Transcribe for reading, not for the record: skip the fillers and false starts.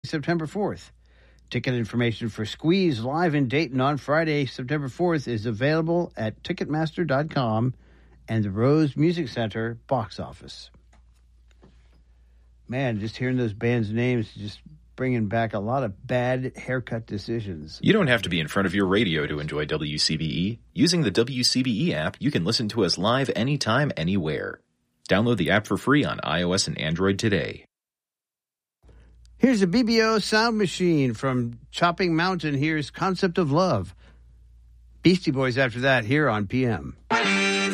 September 4th. Ticket information for Squeeze Live in Dayton on Friday, September 4th is available at Ticketmaster.com and the Rose Music Center box office. Man, just hearing those bands' names just bringing back a lot of bad haircut decisions. You don't have to be in front of your radio to enjoy WCBE. Using the WCBE app, you can listen to us live anytime, anywhere. Download the app for free on iOS and Android today. Here's a BBO Sound Machine from Chopping Mountain. Here's Concept of Love. Beastie Boys after that here on PM.